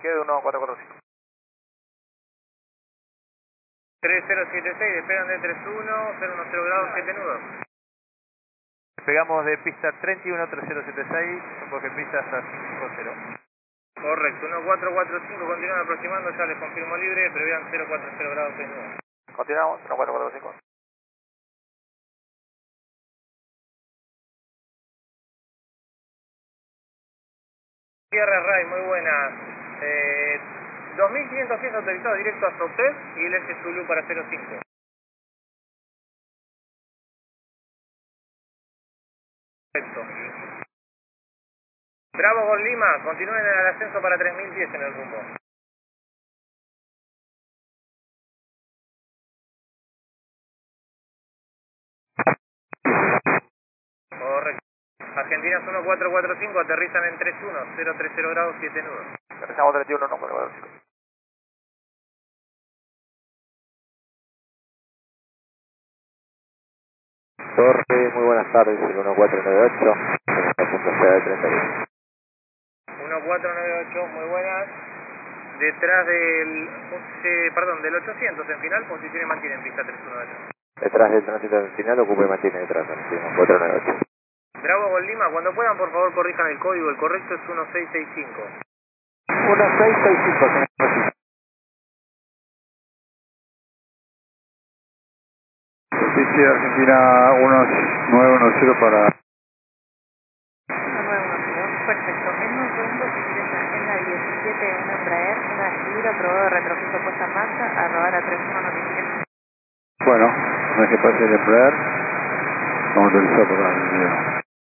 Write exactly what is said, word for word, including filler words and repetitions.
quede uno cuatro cuatro cinco. tres cero siete seis, despegan de tres uno, cero uno cero grados, siete nudos. Despegamos de pista treinta y uno tres cero siete seis, coge pista hasta cinco cero. Correcto, uno cuatro cuatro cinco, continúan aproximando, ya les confirmo libre, prevean cero cuatro cero grados, seis nudos. Continuamos, uno cuatro cuatro cinco. Tierra Ray, muy buena. Eh, dos mil quinientos pies autorizado directo a Sotec y el S Zulu para cero cinco. Perfecto. Bravo con Lima, continúen en el ascenso para tres mil pies en el rumbo. Correcto. Argentinas uno cuatro cuatro cinco, aterrizan en tres uno, cero tres cero grados, siete nudos. Aterrizamos treinta y uno, uno cuatro cuatro cinco. Torre, muy buenas tardes, el uno cuatro nueve ocho, en esta punta C de treinta y uno. uno cuatro nueve ocho, muy buenas. Detrás del, eh, perdón, del ochocientos en final, posición y mantienen pista tres uno ocho. Detrás del tránsito final, ocupa y mantiene detrás, uno cuatro nueve ocho. Bravo con Lima, cuando puedan por favor corrijan el código, el correcto es uno seis seis cinco. uno seis seis cinco, señor. Sí, sí, Argentina uno nueve uno cero para... uno nueve uno cero, perfecto. En un segundo, si quieres en la diecisiete, un Embraer, una libra, probado de retroceso puesta en marcha, arrobar a tres uno notificación. Bueno, no es que pase el Embraer, vamos a utilizar por el video.